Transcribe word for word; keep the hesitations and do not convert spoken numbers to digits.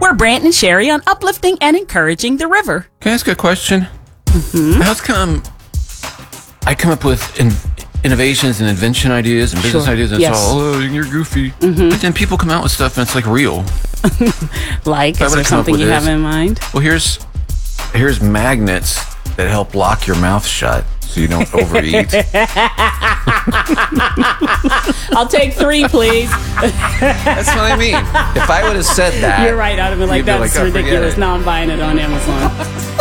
We're Brant and Sherry on uplifting and encouraging the river. Can I ask a question? Mm-hmm. How's come I come up with in, innovations and invention ideas and business Sure. ideas and Yes. it's all, oh, you're goofy. Mm-hmm. But then people come out with stuff and it's like real. Like, I is would've there come up something with you this. have in mind? Well, here's here's magnets that help lock your mouth shut so you don't overeat. I'll take three, please. That's what I mean. If I would have said that, You're right. I'd have been like, you'd be that's like, oh, forget ridiculous. it. Now I'm buying it on Amazon.